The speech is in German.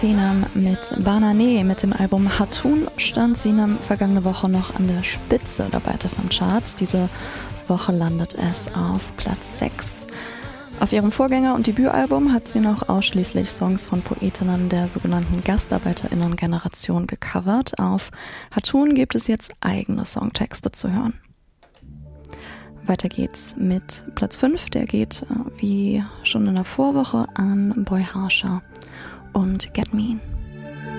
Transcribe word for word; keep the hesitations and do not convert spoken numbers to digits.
Sinem mit Banane. Mit dem Album Hatun stand Sinem vergangene Woche noch an der Spitze der Beite-Charts. Diese Woche landet es auf Platz sechs. Auf ihrem Vorgänger- und Debütalbum hat sie noch ausschließlich Songs von Poetinnen der sogenannten GastarbeiterInnen-Generation gecovert. Auf Hatun gibt es jetzt eigene Songtexte zu hören. Weiter geht's mit Platz fünf. Der geht, wie schon in der Vorwoche, an Boy Harsher und Get Mean.